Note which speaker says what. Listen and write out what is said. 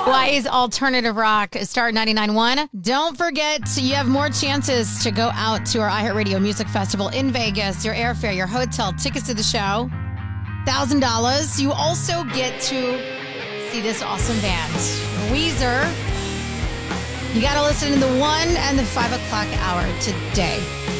Speaker 1: Hawaii's alternative rock, Star 99.1. Don't forget, you have more chances to go out to our iHeartRadio Music Festival in Vegas. Your airfare, your hotel, tickets to the show, $1,000. You also get to see this awesome band, Weezer. You got to listen to the 1 and the 5 o'clock hour today.